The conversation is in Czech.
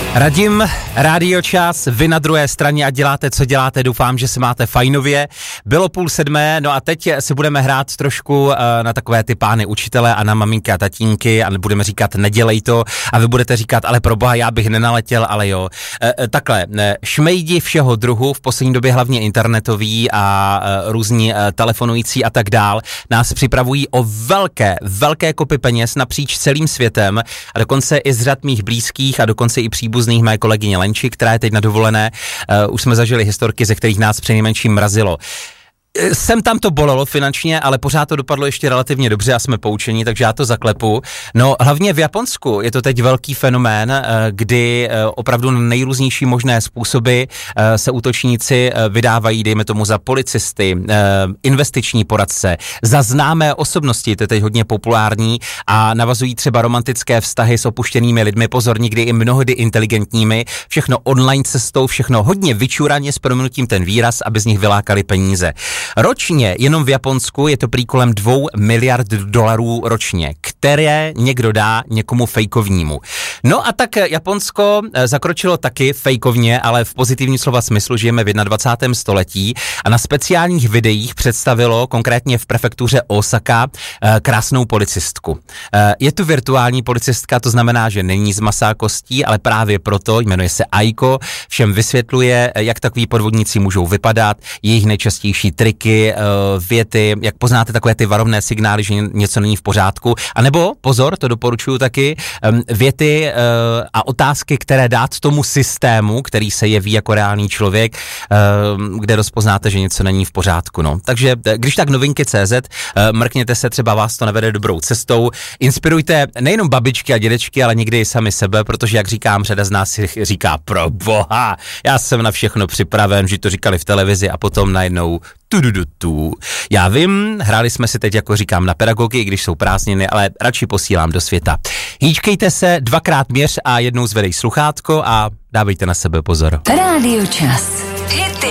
Radim, Rádio Čas, vy na druhé straně a děláte, co děláte, doufám, že se máte fajnově. Bylo 6:30, no a teď si budeme hrát trošku na takové ty pány učitele a na maminky a tatínky a budeme říkat nedělej to a vy budete říkat, ale proboha, já bych nenaletěl, ale jo. Takhle, šmejdi všeho druhu, v poslední době hlavně internetový a různí telefonující a tak dál, nás připravují o velké kopy peněz napříč celým světem a dokonce i z řad mých blízkých a dokonce i příbuzných mé kolegyně Lenči, která je teď na dovolené. Už jsme zažili historky, ze kterých nás přinejmenším mrazilo. Sem tam to bolelo finančně, ale pořád to dopadlo ještě relativně dobře a jsme poučení, takže já to zaklepu. No hlavně v Japonsku je to teď velký fenomén, kdy opravdu na nejrůznější možné způsoby se útočníci vydávají, dejme tomu, za policisty, investiční poradce, za známé osobnosti, to je teď hodně populární a navazují třeba romantické vztahy s opuštěnými lidmi, pozor, někdy i mnohdy inteligentními, všechno online cestou, všechno hodně vyčuraně s prominutím ten výraz, aby z nich vylákali peníze. Ročně jenom v Japonsku je to prý kolem $2 miliard ročně, které někdo dá někomu fejkovnímu. No a tak Japonsko zakročilo taky fejkovně, ale v pozitivním slova smyslu žijeme v 21. století a na speciálních videích představilo konkrétně v prefektuře Osaka krásnou policistku. Je to virtuální policistka, to znamená, že není z masa a kostí, ale právě proto jmenuje se Aiko, všem vysvětluje, jak takový podvodníci můžou vypadat, jejich nejčastější triky, věty, jak poznáte takové ty varovné signály, že něco není v pořádku, anebo, pozor, to doporučuju taky, věty a otázky, které dát tomu systému, který se jeví jako reálný člověk, kde rozpoznáte, že něco není v pořádku. No. Takže když tak novinky.cz, mrkněte se, třeba vás to navede dobrou cestou, inspirujte nejenom babičky a dědečky, ale někdy i sami sebe, protože, jak říkám, řada z nás si říká, pro boha, já jsem na všechno připraven, že to říkali v televizi a potom najednou tu. Já vím, hráli jsme si teď, jako říkám, na pedagogy, když jsou prázdniny, ale radši posílám do světa. Hýčkejte se, 2krát měř a jednou zvedej sluchátko a dávejte na sebe pozor. Rádio Čas. Hity